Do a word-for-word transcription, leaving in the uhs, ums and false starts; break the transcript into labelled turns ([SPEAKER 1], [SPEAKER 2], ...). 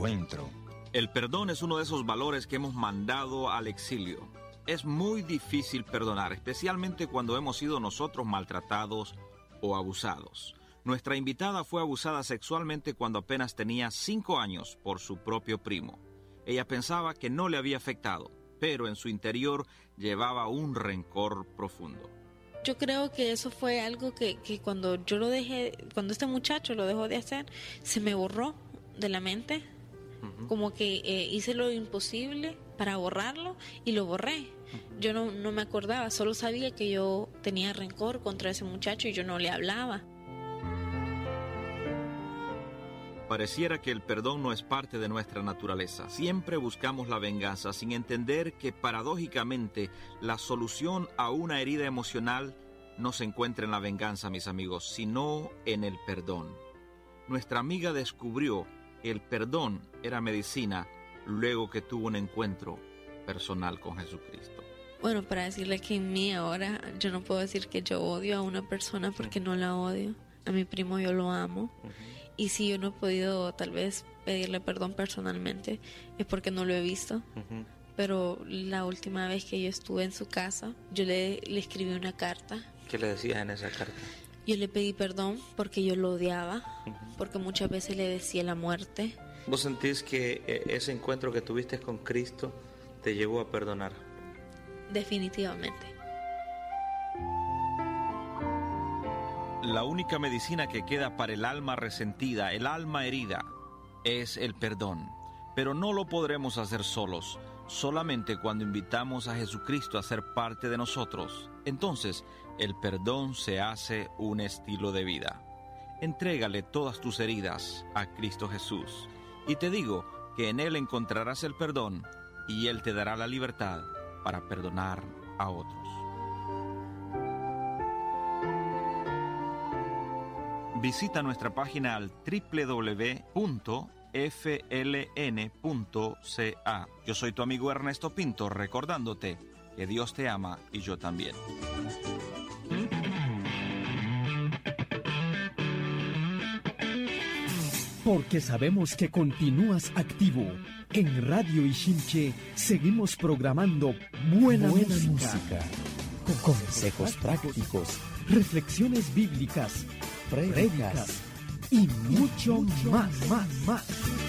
[SPEAKER 1] encuentro.
[SPEAKER 2] El perdón es uno de esos valores que hemos mandado al exilio. Es muy difícil perdonar, especialmente cuando hemos sido nosotros maltratados o abusados. Nuestra invitada fue abusada sexualmente cuando apenas tenía cinco años por su propio primo. Ella pensaba que no le había afectado, pero en su interior llevaba un rencor profundo.
[SPEAKER 3] Yo creo que eso fue algo que, que cuando yo lo dejé, cuando este muchacho lo dejó de hacer, se me borró de la mente. Uh-huh. Como que eh, hice lo imposible para borrarlo y lo borré. Uh-huh. Yo no, no me acordaba, solo sabía que yo tenía rencor contra ese muchacho y yo no le hablaba.
[SPEAKER 2] Pareciera que el perdón no es parte de nuestra naturaleza. Siempre buscamos la venganza sin entender que paradójicamente la solución a una herida emocional no se encuentra en la venganza, mis amigos, sino en el perdón. Nuestra amiga descubrió que el perdón era medicina luego que tuvo un encuentro personal con Jesucristo.
[SPEAKER 3] Bueno, para decirle que en mí ahora yo no puedo decir que yo odio a una persona porque no la odio. A mi primo yo lo amo. Uh-huh. Y si yo no he podido tal vez pedirle perdón personalmente es porque no lo he visto. Uh-huh. Pero la última vez que yo estuve en su casa, yo le, le escribí una carta.
[SPEAKER 4] ¿Qué le decías en esa carta?
[SPEAKER 3] Yo le pedí perdón porque yo lo odiaba, uh-huh. porque muchas veces le decía la muerte.
[SPEAKER 4] ¿Vos sentís que ese encuentro que tuviste con Cristo te llevó a perdonar?
[SPEAKER 3] Definitivamente.
[SPEAKER 2] La única medicina que queda para el alma resentida, el alma herida, es el perdón. Pero no lo podremos hacer solos, solamente cuando invitamos a Jesucristo a ser parte de nosotros. Entonces, el perdón se hace un estilo de vida. Entrégale todas tus heridas a Cristo Jesús. Y te digo que en Él encontrarás el perdón y Él te dará la libertad para perdonar a otros. Visita nuestra página al doble u doble u doble u punto f l n punto c a. Yo soy tu amigo Ernesto Pinto, recordándote que Dios te ama y yo también.
[SPEAKER 5] Porque sabemos que continúas activo. En Radio Ixinche seguimos programando buena, buena música, música, con consejos prácticos, reflexiones bíblicas, prédicas y mucho, mucho más, más, más.